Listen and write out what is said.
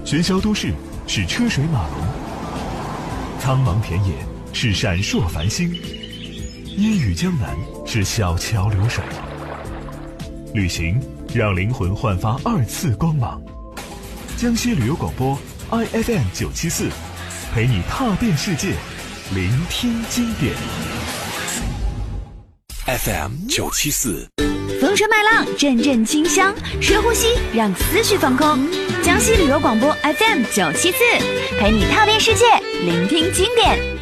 喧嚣都市是车水马龙，苍茫田野是闪烁繁星，烟雨江南是小桥流水。旅行让灵魂焕发2次光芒。江西旅游广播 IFM 974，陪你踏遍世界，聆听经典。 FM 974， 风吹麦浪，阵阵清香，深呼吸，让思绪放空。江西旅游广播 FM 974，陪你踏遍世界，聆听经典。